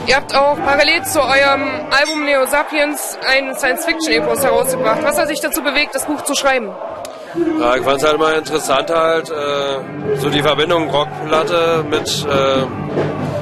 Ihr habt auch parallel zu eurem Album Neo Sapiens ein Science-Fiction-Epos herausgebracht. Was hat sich dazu bewegt, das Buch zu schreiben? Ja, ich fand es halt mal interessant, halt so die Verbindung Rockplatte mit